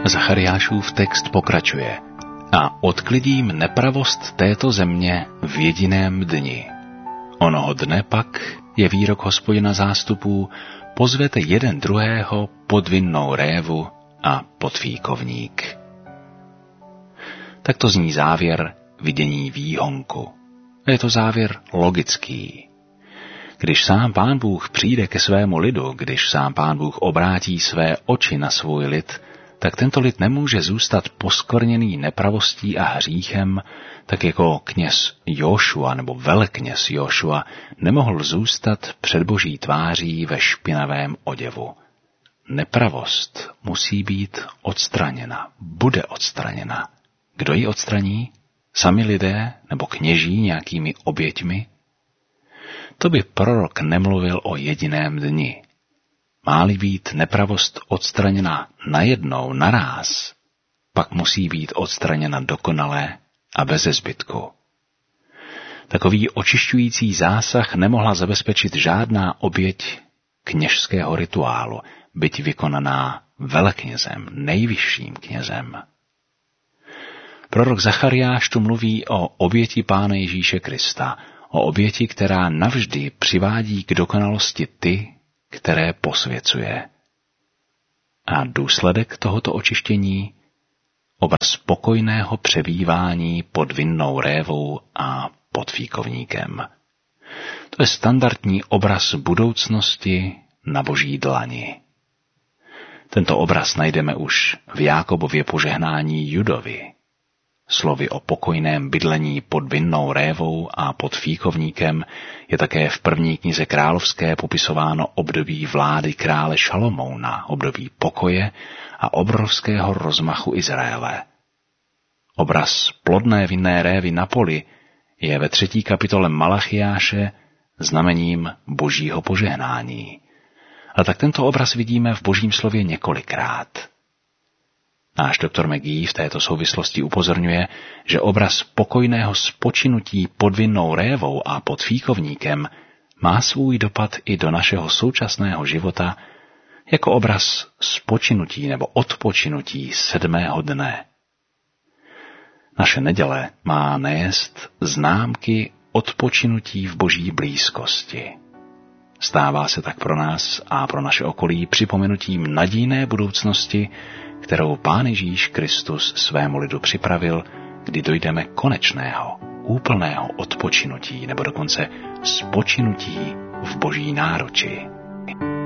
Zachariášův text pokračuje: a odklidím nepravost této země v jediném dni. Onoho dne pak je výrok Hospodina zástupů, pozvete jeden druhého pod vinnou révu a pod fíkovník. Tak to zní závěr vidění výhonku. Je to závěr logický. Když sám Pán Bůh přijde ke svému lidu, když sám Pán Bůh obrátí své oči na svůj lid, tak tento lid nemůže zůstat poskvrněný nepravostí a hříchem, tak jako kněz Jošua nebo velekněz Jošua nemohl zůstat před Boží tváří ve špinavém oděvu. Nepravost musí být odstraněna, bude odstraněna. Kdo ji odstraní? Sami lidé nebo kněží nějakými oběťmi? To by prorok nemluvil o jediném dni. Má-li být nepravost odstraněna najednou, naráz, pak musí být odstraněna dokonale a beze zbytku. Takový očišťující zásah nemohla zabezpečit žádná oběť kněžského rituálu, byť vykonaná veleknězem, nejvyšším knězem. Prorok Zachariáš tu mluví o oběti Pána Ježíše Krista, o oběti, která navždy přivádí k dokonalosti ty, které posvěcuje. A důsledek tohoto očištění? Obraz spokojného přebývání pod vinnou révou a pod fíkovníkem. To je standardní obraz budoucnosti na Boží dlani. Tento obraz najdeme už v Jákobově požehnání Judovi. Slovy o pokojném bydlení pod vinnou révou a pod fíkovníkem je také v první knize královské popisováno období vlády krále Šalomouna, období pokoje a obrovského rozmachu Izraele. Obraz plodné vinné révy na poli je ve 3. kapitole Malachiáše znamením Božího požehnání. A tak tento obraz vidíme v Božím slově několikrát. Náš doktor McGee v této souvislosti upozorňuje, že obraz pokojného spočinutí pod vinnou révou a pod fíkovníkem má svůj dopad i do našeho současného života jako obraz spočinutí nebo odpočinutí 7. dne. Naše neděle má nést známky odpočinutí v Boží blízkosti. Stává se tak pro nás a pro naše okolí připomenutím nadějné budoucnosti, kterou Pán Ježíš Kristus svému lidu připravil, kdy dojdeme konečného, úplného odpočinutí nebo dokonce spočinutí v Boží náruči.